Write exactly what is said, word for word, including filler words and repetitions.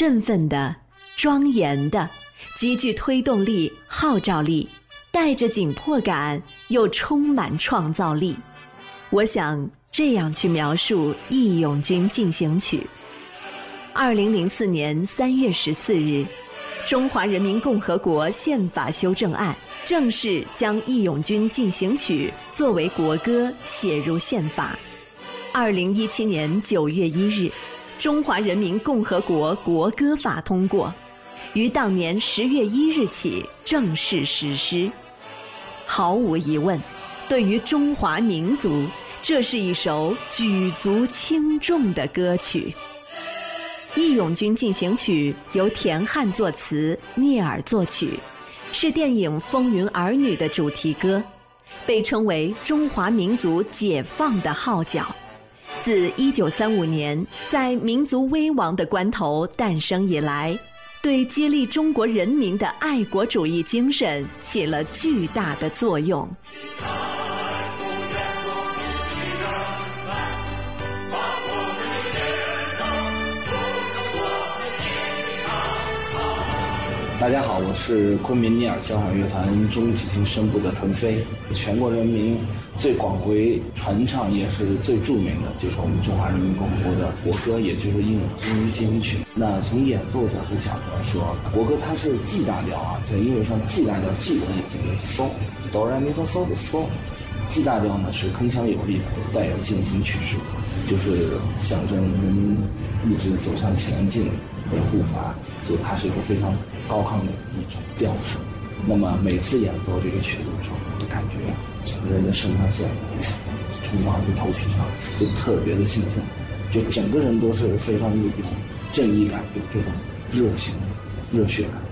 振奋的、庄严的，极具推动力、号召力，带着紧迫感，又充满创造力。我想这样去描述《义勇军进行曲》。二零零四年三月十四日，中华人民共和国宪法修正案正式将《义勇军进行曲》作为国歌写入宪法。二零一七年九月一日，中华人民共和国国歌法通过，于当年十月一日起正式实施。毫无疑问，对于中华民族，这是一首举足轻重的歌曲。《义勇军进行曲》由田汉作词，聂耳作曲，是电影《风云儿女》的主题歌，被称为中华民族解放的号角。自一九三五年在民族危亡的关头诞生以来，对激励中国人民的爱国主义精神起了巨大的作用。 大家好，我是昆明聂耳交响乐团中提琴声部的腾飞。全国人民最广为传唱也是最著名的，就是我们中华人民共和国的国歌，也就是《义勇军进行曲》。那从演奏角度讲来说，国歌它是 G 大调啊，在音乐上 G 大调 G 的意思是嗦，哆来咪发嗦的嗦。G 大调呢是铿锵有力的，带有进行曲式，就是象征人民一直走向前进的步伐，所以它是一个非常高亢的一种调式。那么每次演奏这个曲子的时候，就感觉整个人的肾上腺冲到你头皮上，就特别的兴奋，就整个人都是非常有一种正义感，有这种热情、热血感。